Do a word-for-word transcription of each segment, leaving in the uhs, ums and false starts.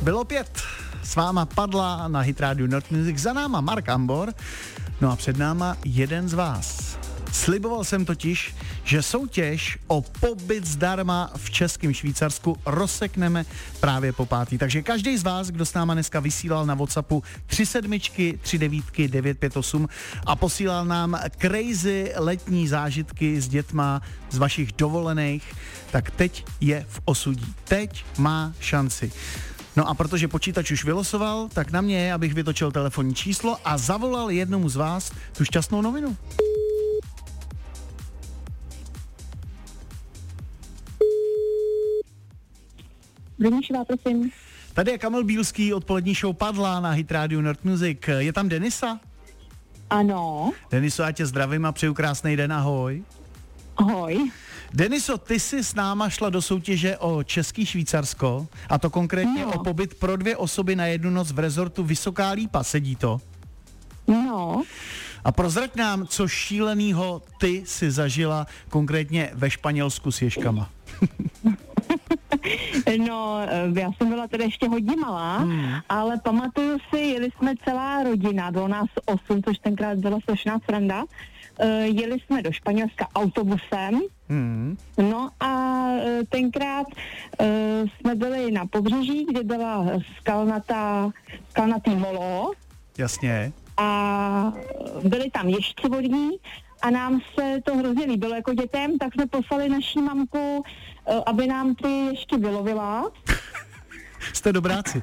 Bylo pět. S váma Padla na Hit Radio North Music, za náma Mark Ambor, no a před náma jeden z vás. Sliboval jsem totiž, že soutěž o pobyt zdarma v Českém Švýcarsku rozsekneme právě po pátý. Takže každý z vás, kdo s náma dneska vysílal na WhatsAppu tři sedmičky, tři devítky, devět pět osm a posílal nám crazy letní zážitky s dětma z vašich dovolených, tak teď je v osudí. Teď má šanci. No a protože počítač už vylosoval, tak na mě je, abych vytočil telefonní číslo a zavolal jednomu z vás tu šťastnou novinu. Denišová, prosím. Tady je Kamil Bílský, odpolední show Padla na Hit Radio North Music. Je tam Denisa? Ano. Deniso, já tě zdravím a přeju krásný den, ahoj. Ahoj. Deniso, ty jsi s náma šla do soutěže o Český Švýcarsko, a to konkrétně no. o pobyt pro dvě osoby na jednu noc v rezortu Vysoká Lípa, sedí to? No. A prozrať nám, co šílenýho ty si zažila konkrétně ve Španělsku s ježkama. No, já jsem byla teda ještě hodně malá, hmm. ale pamatuju si, jeli jsme celá rodina, bylo nás osm, což tenkrát byla strašná sranda. Uh, jeli jsme do Španělska autobusem, hmm. no a uh, tenkrát uh, jsme byli na pobřeží, kde byla skalnatá, skalnatý molo. Jasně. A byli tam ježci vodní a nám se to hrozně líbilo jako dětem, tak jsme poslali naší mamku, aby nám ty ježky vylovila. Jste dobráci.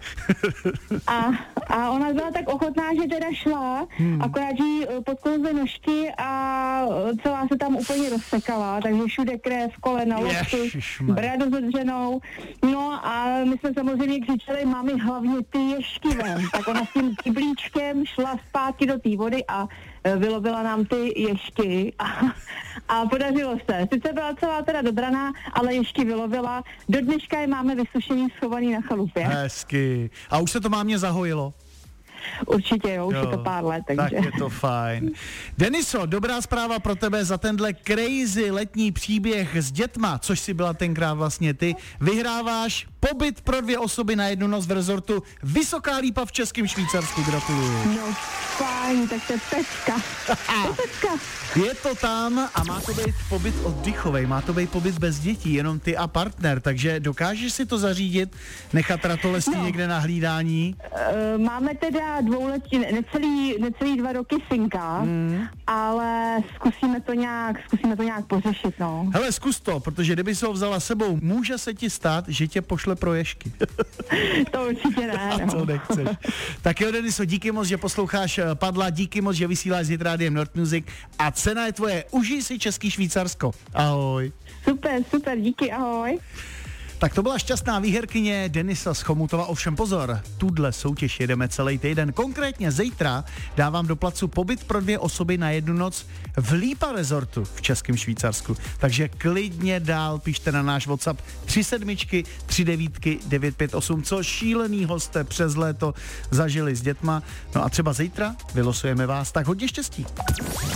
a, a ona byla tak ochotná, že teda šla, hmm. akorát, že jí podklouzly nožky a celá se tam úplně rozsekala, takže všude krev, kolena, lokty, bradu zedřenou. No a my jsme samozřejmě křičeli, mami, hlavně ty ježky ven. Tak ona s tím kyblíčkem šla zpátky do té vody a vylovila nám ty ježky a, a podařilo se. Sice byla celá teda dobraná, ale ježky vylovila. Do dneška je máme vysušený, schovaný na chalupě. Hezky. A už se to mámě zahojilo? Určitě jo, už jo, je to pár let, takže. Tak je to fajn. Deniso, dobrá zpráva pro tebe za tenhle crazy letní příběh s dětma, což si byla tenkrát vlastně ty. Vyhráváš pobyt pro dvě osoby na jednu noc v rezortu Vysoká Lípa v Českém Švýcarsku. Gratuluju. No fajn, tak to je pecka. To je pecka. Je to tam a má to být pobyt oddychovej, má to být pobyt bez dětí, jenom ty a partner, takže dokážeš si to zařídit, nechat ratolesti no. někde na hlídání? Uh, máme teda dvouletí, necelý, necelý dva roky synka, hmm. ale zkusíme to nějak, zkusíme to nějak pořešit, no. Hele, zkus to, protože kdyby se ho vzala sebou, může se ti stát, že tě pošle pro ježky. To určitě ne. A to nechceš. Tak jo, Deniso, díky moc, že posloucháš Padla, díky moc, že vysíláš s Hit Rádiem North Music a cena je tvoje. Užij si Český Švýcarsko. Ahoj. Super, super, díky, ahoj. Tak to byla šťastná výherkyně Denisa z Chomutova, ovšem pozor, tuhle soutěž jedeme celý týden, konkrétně zítra dávám do placu pobyt pro dvě osoby na jednu noc v Lípa rezortu v Českém Švýcarsku, takže klidně dál pište na náš WhatsApp tři sedmičky, tři devítky, devět pět osm, co šílenýho jste přes léto zažili s dětma, no a třeba zítra vylosujeme vás, tak hodně štěstí.